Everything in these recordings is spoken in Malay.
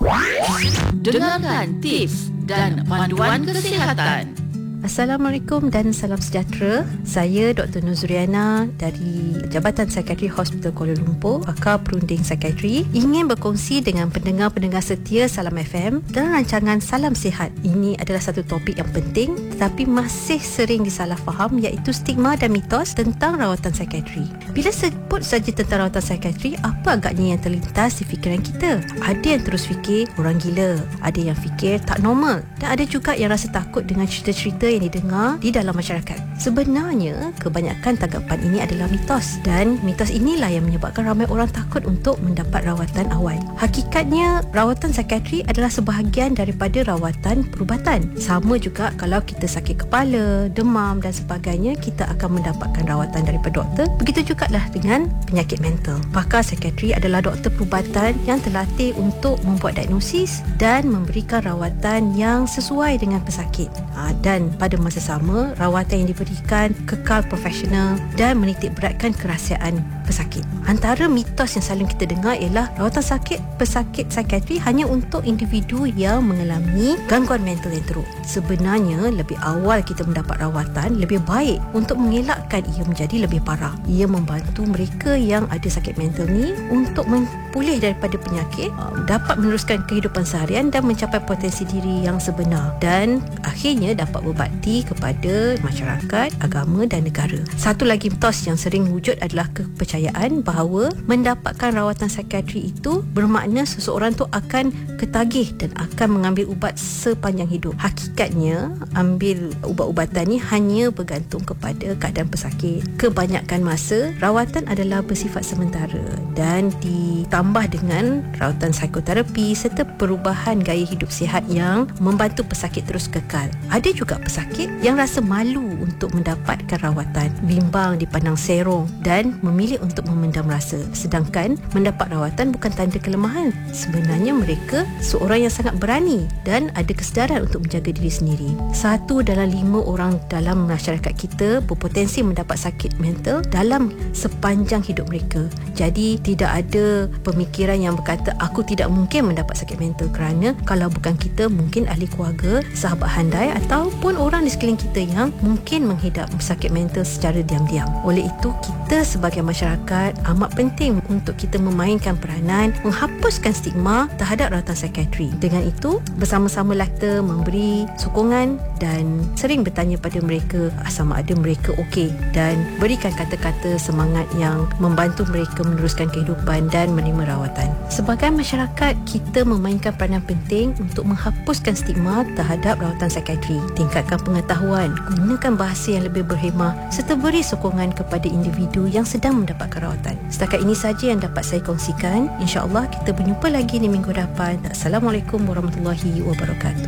Dengarkan tips dan panduan kesihatan. Assalamualaikum dan salam sejahtera. Saya Dr. Nuzriana dari Jabatan Psikiatri Hospital Kuala Lumpur, pakar perunding psikiatri, ingin berkongsi dengan pendengar-pendengar setia Salam FM dalam rancangan Salam Sihat. Ini adalah satu topik yang penting tetapi masih sering disalahfaham, iaitu stigma dan mitos tentang rawatan psikiatri. Bila sebut saja tentang rawatan psikiatri, apa agaknya yang terlintas di fikiran kita? Ada yang terus fikir orang gila, ada yang fikir tak normal, dan ada juga yang rasa takut dengan cerita-cerita yang didengar di dalam masyarakat. Sebenarnya, kebanyakan tanggapan ini adalah mitos, dan mitos inilah yang menyebabkan ramai orang takut untuk mendapat rawatan awal. Hakikatnya, rawatan psikiatri adalah sebahagian daripada rawatan perubatan. Sama juga kalau kita sakit kepala, demam dan sebagainya, kita akan mendapatkan rawatan daripada doktor. Begitu jugalah dengan penyakit mental. Pakar psikiatri adalah doktor perubatan yang terlatih untuk membuat diagnosis dan memberikan rawatan yang sesuai dengan pesakit. Dan pada masa sama, rawatan yang diberikan kekal profesional dan menitik beratkan kerahsiaan pesakit. Antara mitos yang selalu kita dengar ialah rawatan pesakit psikiatri hanya untuk individu yang mengalami gangguan mental yang teruk. Sebenarnya, lebih awal kita mendapat rawatan, lebih baik untuk mengelakkan ia menjadi lebih parah. Ia membantu mereka yang ada sakit mental ni untuk pulih daripada penyakit, dapat meneruskan kehidupan seharian dan mencapai potensi diri yang sebenar, dan akhirnya dapat berbakti kepada masyarakat, agama dan negara. Satu lagi mitos yang sering wujud adalah kepercayaan bahawa mendapatkan rawatan psikiatri itu bermakna seseorang tu akan ketagih dan akan mengambil ubat sepanjang hidup. Hakikatnya, ambil ubat-ubatan ni hanya bergantung kepada keadaan pesakit. Kebanyakan masa, rawatan adalah bersifat sementara dan ditambah dengan rawatan psikoterapi serta perubahan gaya hidup sihat yang membantu pesakit terus kekal. Ada juga pesakit yang rasa malu untuk mendapatkan rawatan, bimbang dipandang serong dan memilih untuk memendam rasa. Sedangkan mendapat rawatan bukan tanda kelemahan. Sebenarnya mereka seorang yang sangat berani dan ada kesedaran untuk menjaga diri sendiri. 1 dalam 5 orang dalam masyarakat kita berpotensi mendapat sakit mental dalam sepanjang hidup mereka. Jadi tidak ada pemikiran yang berkata aku tidak mungkin mendapat sakit mental, kerana kalau bukan kita, mungkin ahli keluarga, sahabat handai ataupun orang di sekeliling kita yang mungkin menghidap sakit mental secara diam-diam. Oleh itu, kita sebagai masyarakat amat penting untuk kita memainkan peranan menghapuskan stigma terhadap rawatan psikiatri. Dengan itu, bersama-samalah kita memberi sokongan dan sering bertanya pada mereka sama ada mereka okey, dan berikan kata-kata semangat yang membantu mereka meneruskan kehidupan dan menerima rawatan. Sebagai masyarakat, kita memainkan peranan penting untuk menghapuskan stigma terhadap rawatan psikiatri. Tingkatkan pengetahuan, gunakan bahasa yang lebih berhemah serta beri sokongan kepada individu yang sedang mendapatkan rawatan. Setakat ini saja yang dapat saya kongsikan. InsyaAllah kita berjumpa lagi di minggu depan. Assalamualaikum warahmatullahi wabarakatuh.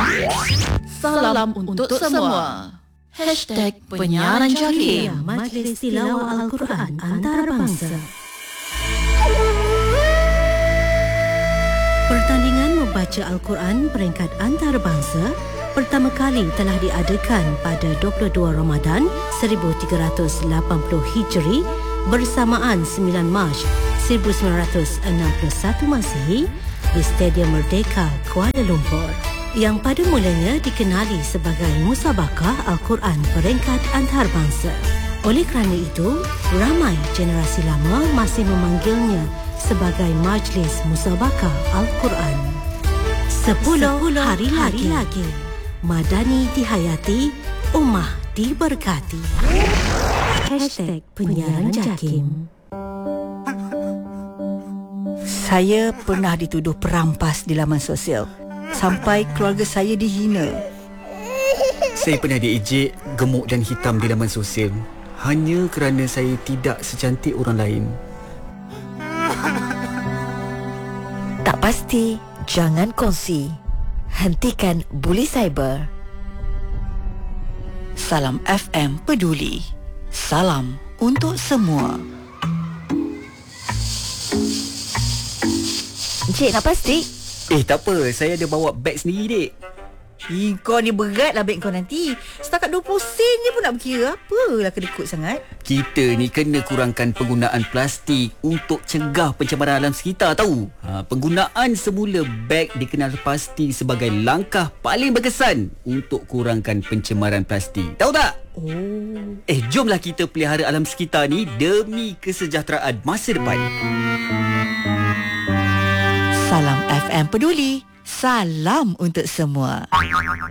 Salam untuk semua. #penyiaran Jakim. Majlis Tilawah Al-Quran Antarabangsa. Pertandingan membaca Al-Quran peringkat antarabangsa pertama kali telah diadakan pada 22 Ramadan 1380 Hijri bersamaan 9 Mac 1961 Masihi di Stadium Merdeka, Kuala Lumpur, yang pada mulanya dikenali sebagai Musabakah Al-Quran peringkat antarabangsa. Oleh kerana itu, ramai generasi lama masih memanggilnya sebagai Majlis Musabakah Al-Quran. 10 hari lagi. Madani dihayati, ummah diberkati. #penyiaran Jakim. Saya pernah dituduh perampas di laman sosial sampai keluarga saya dihina. Saya pernah diejek, gemuk dan hitam di laman sosial hanya kerana saya tidak secantik orang lain. Tak pasti, jangan kongsi. Hentikan buli cyber. Salam FM peduli. Salam untuk semua. Encik nak plastik? Tak apa, saya ada bawa beg sendiri, Dek. Kau ni berat lah beg kau nanti. Setakat 20 sen je pun nak berkira. Apalah kedekut sangat. Kita ni kena kurangkan penggunaan plastik untuk cegah pencemaran alam sekitar tahu. Penggunaan semula beg dikenal pasti sebagai langkah paling berkesan untuk kurangkan pencemaran plastik. Tahu tak? Jomlah kita pelihara alam sekitar ni demi kesejahteraan masa depan. Salam FM peduli. Salam untuk semua.